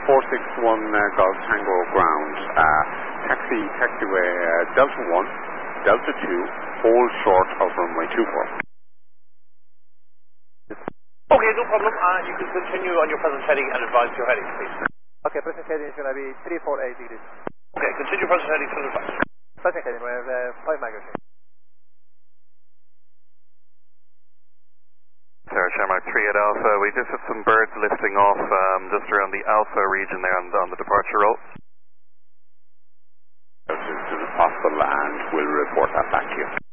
461 Golf Tango ground. Taxiway Delta 1, Delta 2, hold short of runway 24. Okay, no problem. You can continue on your present heading and advise your heading, please. Okay, present heading is going to be 348 degrees. Okay, continue present heading to the advise. Present heading, we have 5 magnitude. Sarah Shamrock 3 at Alpha. We just had some birds lifting off just around the Alpha region there on the departure roll. As soon as possible, and we'll report that back to you.